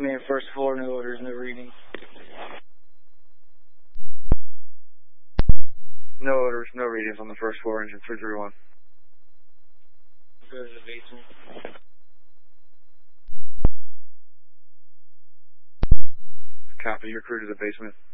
Command first floor, no orders, no readings. No orders, no readings on the first floor, engine 331. Go to the basement. Copy, your crew to the basement.